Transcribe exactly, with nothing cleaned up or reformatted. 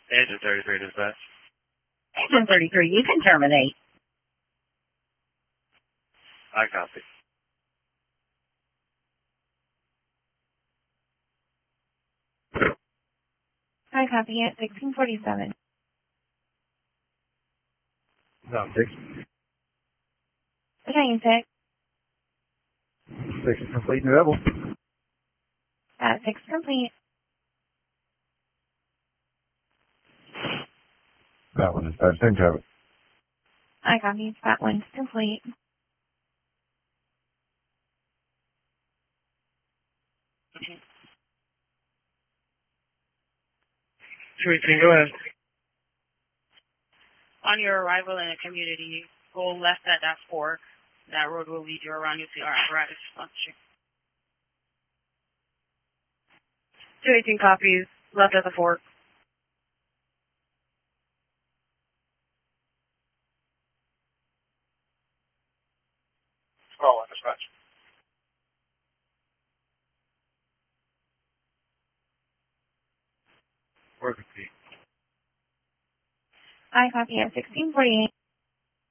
Agent thirty-three dispatch. Agent thirty-three, you can terminate. I copy. I copy at sixteen forty-seven. No, six. Battalion six. Six is complete, new level. At six complete. That one is bad. Same job. I copy. That one's complete. two eighteen, go ahead. On your arrival in a community, go left at that fork. That road will lead you around. You'll see our apparatus front you. two eighteen copies. Left at the fork. Scroll on dispatch. Work with me. I copy at sixteen forty-eight.